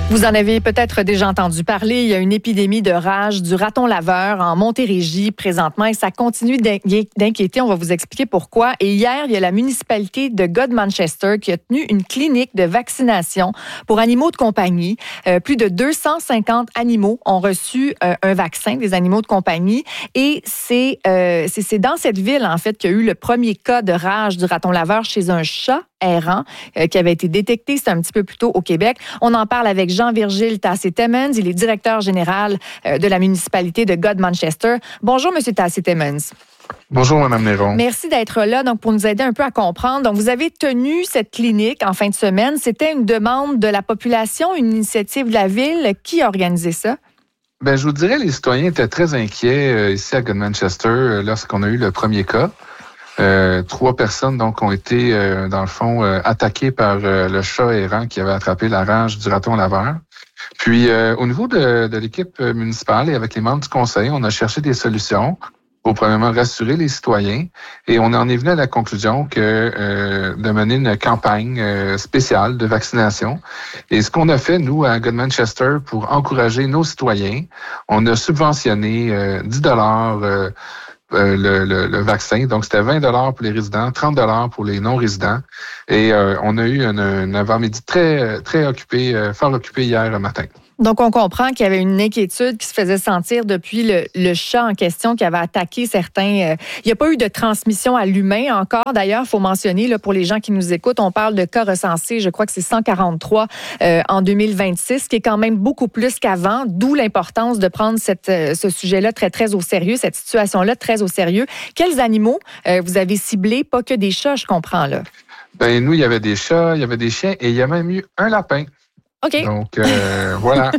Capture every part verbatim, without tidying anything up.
Vous en avez peut-être déjà entendu parler. Il y a une épidémie de rage du raton laveur en Montérégie présentement et ça continue d'inquiéter. On va vous expliquer pourquoi. Et hier, il y a la municipalité de God-Manchester qui a tenu une clinique de vaccination pour animaux de compagnie. Euh, plus de deux cent cinquante animaux ont reçu euh, un vaccin, des animaux de compagnie. Et c'est, euh, c'est, c'est dans cette ville, en fait, qu'il y a eu le premier cas de rage du raton laveur chez un chat errant euh, qui avait été détecté. C'est un petit peu plus tôt au Québec. On en parle avec Jean-Virgile Tassé-Timmons. Il est directeur général euh, de la municipalité de God-Manchester. Bonjour, M. Tassé-Timmons. Bonjour, Mme Néron. Merci d'être là donc pour nous aider un peu à comprendre. Donc, vous avez tenu cette clinique en fin de semaine. C'était une demande de la population, une initiative de la ville. Qui a organisé ça? Ben, je vous dirais, les citoyens étaient très inquiets euh, ici à God-Manchester euh, lorsqu'on a eu le premier cas. Euh, trois personnes donc ont été, euh, dans le fond, euh, attaquées par euh, le chat errant qui avait attrapé la rage du raton laveur. Puis, euh, au niveau de, de l'équipe municipale et avec les membres du conseil, on a cherché des solutions pour, premièrement, rassurer les citoyens. Et on en est venu à la conclusion que euh, de mener une campagne euh, spéciale de vaccination. Et ce qu'on a fait, nous, à God-Manchester, pour encourager nos citoyens, on a subventionné euh, dix dollars euh, Euh, le, le, le vaccin. Donc, c'était vingt dollars pour les résidents, trente dollars pour les non-résidents. Et euh, on a eu un, un avant-midi très, très occupé, euh, fort occupé hier matin. Donc, on comprend qu'il y avait une inquiétude qui se faisait sentir depuis le, le chat en question qui avait attaqué certains. Euh, il n'y a pas eu de transmission à l'humain encore. D'ailleurs, il faut mentionner, là, pour les gens qui nous écoutent, on parle de cas recensés, je crois que c'est cent quarante-trois euh, en deux mille vingt-six, ce qui est quand même beaucoup plus qu'avant, d'où l'importance de prendre cette, euh, ce sujet-là très, très au sérieux, cette situation-là très au sérieux. Quels animaux euh, vous avez ciblés? Pas que des chats, je comprends, là. Ben nous, il y avait des chats, il y avait des chiens et il y a même eu un lapin. OK. Donc, euh, voilà.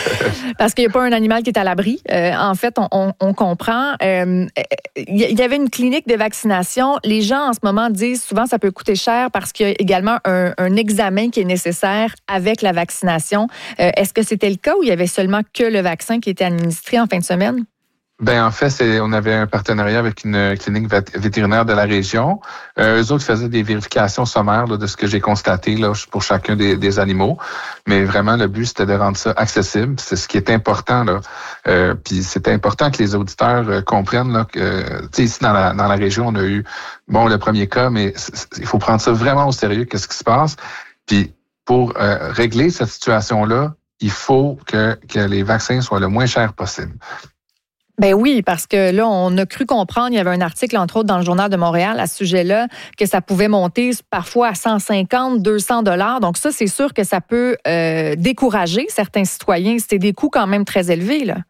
Parce qu'il n'y a pas un animal qui est à l'abri. Euh, en fait, on, on, on comprend. Euh, il y avait une clinique de vaccination. Les gens, en ce moment, disent souvent ça peut coûter cher parce qu'il y a également un, un examen qui est nécessaire avec la vaccination. Euh, est-ce que c'était le cas ou il y avait seulement que le vaccin qui était administré en fin de semaine? Ben en fait, c'est, on avait un partenariat avec une clinique vétérinaire de la région. Euh, eux autres faisaient des vérifications sommaires là, de ce que j'ai constaté là, pour chacun des, des animaux. Mais vraiment, le but, c'était de rendre ça accessible. C'est ce qui est important. Là. Euh, puis c'est important que les auditeurs euh, comprennent là, que tu sais, ici dans la, dans la région, on a eu bon le premier cas, mais il faut prendre ça vraiment au sérieux, qu'est-ce qui se passe. Puis pour euh, régler cette situation-là, il faut que, que les vaccins soient le moins chers possible. Ben oui, parce que là, on a cru comprendre, il y avait un article, entre autres, dans le Journal de Montréal à ce sujet-là, que ça pouvait monter parfois à cent cinquante, deux cents dollars. Donc ça, c'est sûr que ça peut euh, décourager certains citoyens. C'était des coûts quand même très élevés, là.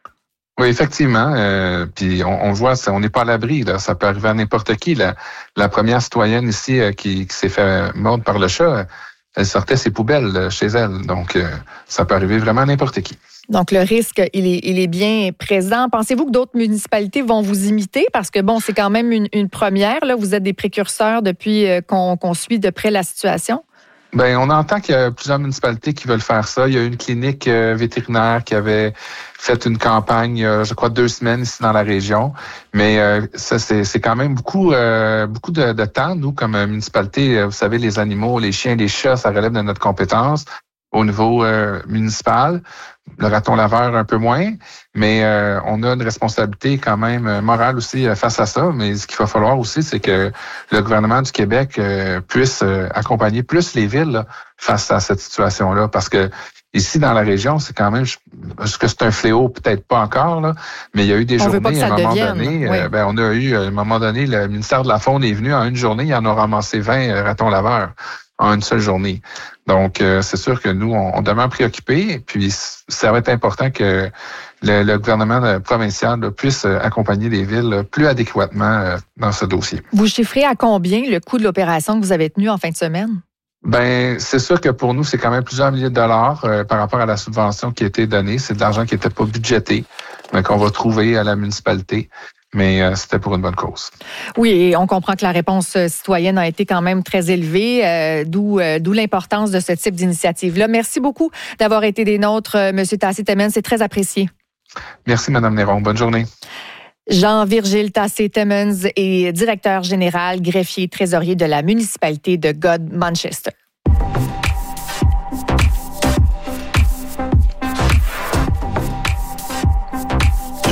Oui, effectivement. Euh, puis on, on voit, on n'est pas à l'abri. Là. Ça peut arriver à n'importe qui. La, la première citoyenne ici euh, qui, qui s'est fait mordre par le chat, elle sortait ses poubelles là, chez elle. Donc, euh, ça peut arriver vraiment à n'importe qui. Donc, le risque, il est, il est bien présent. Pensez-vous que d'autres municipalités vont vous imiter? Parce que, bon, c'est quand même une, une première. Là. Vous êtes des précurseurs depuis qu'on, qu'on suit de près la situation. Ben, on entend qu'il y a plusieurs municipalités qui veulent faire ça. Il y a une clinique euh, vétérinaire qui avait fait une campagne, euh, je crois, deux semaines ici dans la région. Mais euh, ça, c'est, c'est quand même beaucoup, euh, beaucoup de, de temps. Nous, comme municipalité, vous savez, les animaux, les chiens, les chats, ça relève de notre compétence. Au niveau euh, municipal, le raton laveur un peu moins, mais euh, on a une responsabilité quand même morale aussi euh, face à ça. Mais ce qu'il va falloir aussi, c'est que le gouvernement du Québec euh, puisse euh, accompagner plus les villes là, face à cette situation-là, parce que ici dans la région, c'est quand même, est-ce que c'est un fléau? Peut-être pas encore, là, mais il y a eu des on journées à un moment devienne. donné. Oui. Euh, ben, on a eu à un moment donné, le ministère de la Faune est venu en une journée, il en a ramassé vingt euh, ratons laveurs en une seule journée. Donc, euh, c'est sûr que nous, on, on demeure préoccupés. Puis, ça va être important que le, le gouvernement provincial là, puisse accompagner les villes là, plus adéquatement euh, dans ce dossier. Vous chiffrez à combien le coût de l'opération que vous avez tenue en fin de semaine? Ben, c'est sûr que pour nous, c'est quand même plusieurs milliers de dollars euh, par rapport à la subvention qui a été donnée. C'est de l'argent qui n'était pas budgété, mais qu'on va trouver à la municipalité. Mais euh, c'était pour une bonne cause. Oui, et on comprend que la réponse citoyenne a été quand même très élevée, euh, d'où, euh, d'où l'importance de ce type d'initiative-là. Merci beaucoup d'avoir été des nôtres, euh, M. Tassé-Timmons. C'est très apprécié. Merci, Mme Néron. Bonne journée. Jean-Virgile Tassé-Timmons est directeur général, greffier, trésorier de la municipalité de God-Manchester.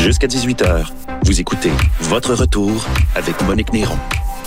Jusqu'à dix-huit heures, vous écoutez Votre Retour avec Monique Néron.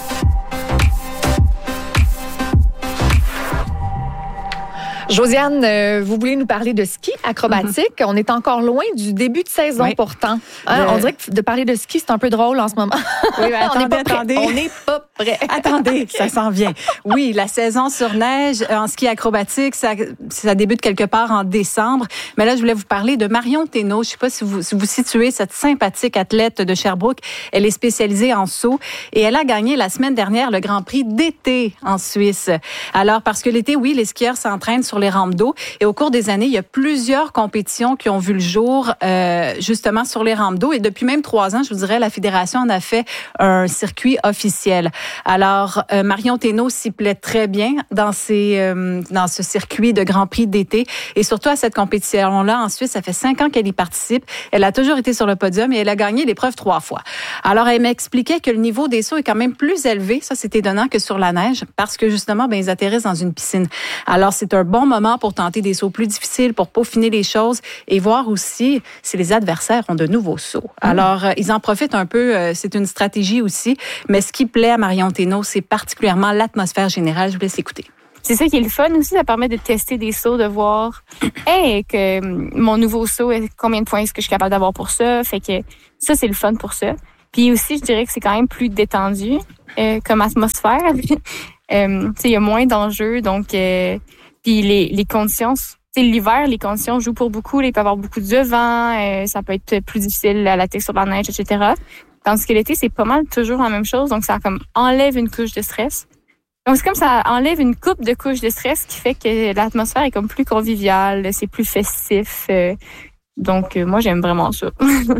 Josiane, euh, vous voulez nous parler de ski acrobatique. Mm-hmm. On est encore loin du début de saison, oui. pourtant. Hein, le... On dirait que de parler de ski, c'est un peu drôle en ce moment. Oui, mais attendez, on n'est pas attendez. prêt. On n'est pas prêt. Attendez, ça s'en vient. Oui, la saison sur neige en ski acrobatique, ça, ça débute quelque part en décembre. Mais là, je voulais vous parler de Marion Thénault. Je ne sais pas si vous, si vous situez cette sympathique athlète de Sherbrooke. Elle est spécialisée en saut et elle a gagné la semaine dernière le Grand Prix d'été en Suisse. Alors, parce que l'été, oui, les skieurs s'entraînent sur les rampes d'eau. Et au cours des années, il y a plusieurs compétitions qui ont vu le jour euh, justement sur les rampes d'eau. Et depuis même trois ans, je vous dirais, la Fédération en a fait un circuit officiel. Alors, euh, Marion Thénault s'y plaît très bien dans, ces, euh, dans ce circuit de Grand Prix d'été. Et surtout à cette compétition-là, en Suisse, ça fait cinq ans qu'elle y participe. Elle a toujours été sur le podium et elle a gagné l'épreuve trois fois. Alors, elle m'expliquait que le niveau des sauts est quand même plus élevé. Ça, c'est étonnant que sur la neige parce que justement, ben, ils atterrissent dans une piscine. Alors, c'est un bon moment pour tenter des sauts plus difficiles, pour peaufiner les choses et voir aussi si les adversaires ont de nouveaux sauts. Alors, euh, ils en profitent un peu. Euh, c'est une stratégie aussi. Mais ce qui plaît à Marion Thénault, c'est particulièrement l'atmosphère générale. Je vous laisse écouter. C'est ça qui est le fun aussi. Ça permet de tester des sauts, de voir hey, que mon nouveau saut, combien de points est-ce que je suis capable d'avoir pour ça. Fait que ça, c'est le fun pour ça. Puis aussi, je dirais que c'est quand même plus détendu euh, comme atmosphère. euh, il y a moins d'enjeux, donc... Euh, Puis les, les conditions, c'est l'hiver, les conditions jouent pour beaucoup. Il peut y avoir beaucoup de vent, euh, ça peut être plus difficile à la sur la neige, et cetera. Tandis que l'été, c'est pas mal toujours la même chose. Donc, ça comme enlève une couche de stress. Donc, c'est comme ça enlève une coupe de couche de stress qui fait que l'atmosphère est comme plus conviviale, c'est plus festif. Euh, Donc, euh, moi, j'aime vraiment ça.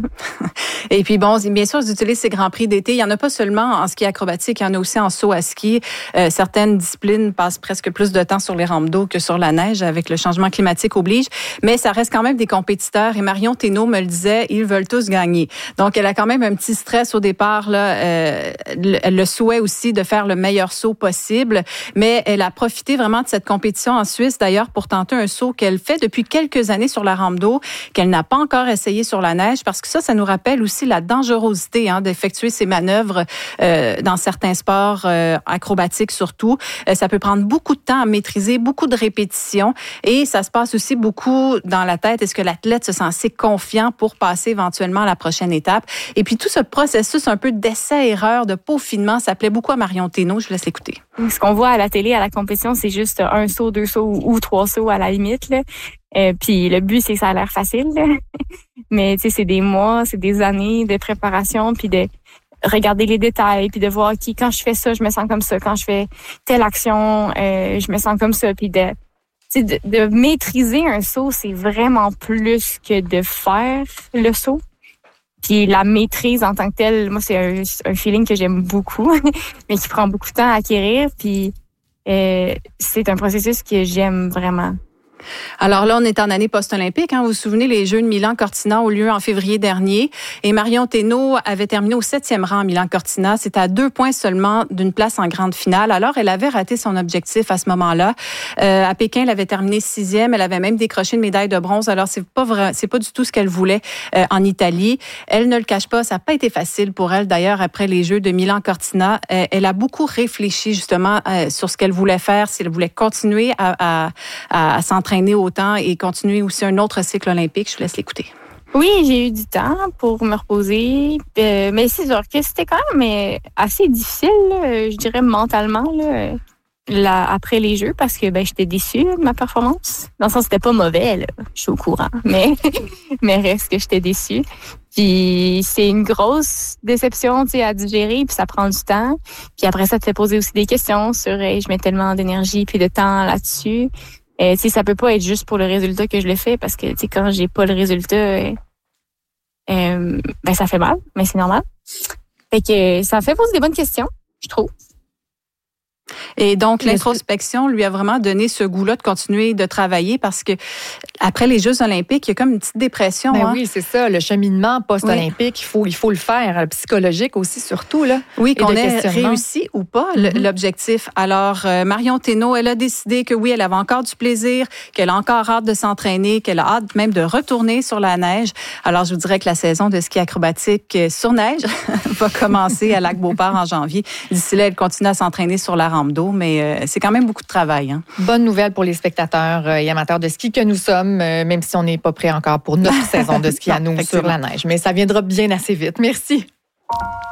Et puis, bon, bien sûr, ils utilisent ces Grands Prix d'été. Il n'y en a pas seulement en ski acrobatique, il y en a aussi en saut à ski. Euh, certaines disciplines passent presque plus de temps sur les rampes d'eau que sur la neige, avec le changement climatique oblige. Mais ça reste quand même des compétiteurs. Et Marion Thénault me le disait, ils veulent tous gagner. Donc, elle a quand même un petit stress au départ, là, euh, le, le souhait aussi de faire le meilleur saut possible. Mais elle a profité vraiment de cette compétition en Suisse, d'ailleurs, pour tenter un saut qu'elle fait depuis quelques années sur la rampe d'eau, qu'elle n'a pas encore essayé sur la neige, parce que ça, ça nous rappelle aussi la dangerosité hein, d'effectuer ces manœuvres euh, dans certains sports euh, acrobatiques surtout. Euh, ça peut prendre beaucoup de temps à maîtriser, beaucoup de répétitions, et ça se passe aussi beaucoup dans la tête. Est-ce que l'athlète se sent assez confiant pour passer éventuellement à la prochaine étape? Et puis tout ce processus un peu d'essai-erreur, de peaufinement, ça plaît beaucoup à Marion Thénault. Je vous laisse l'écouter. Ce qu'on voit à la télé, à la compétition, c'est juste un saut, deux sauts ou, ou trois sauts à la limite, là. Euh, puis le but, c'est que ça a l'air facile, là. Mais tu sais, c'est des mois, c'est des années de préparation, puis de regarder les détails, puis de voir qui, quand je fais ça, je me sens comme ça. Quand je fais telle action, euh, je me sens comme ça. Puis de, tu sais, de, de maîtriser un saut, c'est vraiment plus que de faire le saut. Puis la maîtrise en tant que telle, moi, c'est un, un feeling que j'aime beaucoup, mais qui prend beaucoup de temps à acquérir. Puis euh, c'est un processus que j'aime vraiment. Alors là, on est en année post-olympique. Hein. Vous vous souvenez, les Jeux de Milan-Cortina ont lieu en février dernier. Et Marion Thénault avait terminé au septième rang à Milan-Cortina. C'était à deux points seulement d'une place en grande finale. Alors, elle avait raté son objectif à ce moment-là. Euh, à Pékin, elle avait terminé sixième. Elle avait même décroché une médaille de bronze. Alors, c'est pas vrai, c'est pas du tout ce qu'elle voulait euh, en Italie. Elle ne le cache pas. Ça n'a pas été facile pour elle, d'ailleurs, après les Jeux de Milan-Cortina. Euh, elle a beaucoup réfléchi, justement, euh, sur ce qu'elle voulait faire, si elle voulait continuer à, à, à, à s'entraîner autant et continuer aussi un autre cycle olympique. Je vous laisse l'écouter. Oui, j'ai eu du temps pour me reposer, euh, mais c'est sûr que c'était quand même assez difficile, là, je dirais mentalement, là, là, après les Jeux, parce que ben j'étais déçue de ma performance. Dans le sens, c'était pas mauvais, là, je suis au courant, mais mais reste que j'étais déçue. Puis c'est une grosse déception, tu sais, à digérer, puis ça prend du temps. Puis après ça, te fait poser aussi des questions sur hey, je mets tellement d'énergie puis de temps là-dessus. Euh, tu sais, ça peut pas être juste pour le résultat que je le fais, parce que tu sais, quand j'ai pas le résultat, euh, euh, ben ça fait mal, mais c'est normal. Fait que ça fait poser des bonnes questions, je trouve. Et donc, l'introspection lui a vraiment donné ce goût-là de continuer de travailler parce que après les Jeux olympiques, il y a comme une petite dépression. Ben hein? Oui, c'est ça. Le cheminement post-olympique, oui. il, faut, il faut le faire. Psychologique aussi, surtout. Là, oui, qu'on ait réussi ou pas mm-hmm. l'objectif. Alors, euh, Marion Thénault, elle a décidé que oui, elle avait encore du plaisir, qu'elle a encore hâte de s'entraîner, qu'elle a hâte même de retourner sur la neige. Alors, je vous dirais que la saison de ski acrobatique sur neige va commencer à Lac-Beauport en janvier. D'ici là, elle continue à s'entraîner sur la rampe d'eau, mais euh, c'est quand même beaucoup de travail. Hein. Bonne nouvelle pour les spectateurs euh, et amateurs de ski que nous sommes, euh, même si on n'est pas prêt encore pour notre saison de ski à nous sur la neige. Mais ça viendra bien assez vite. Merci.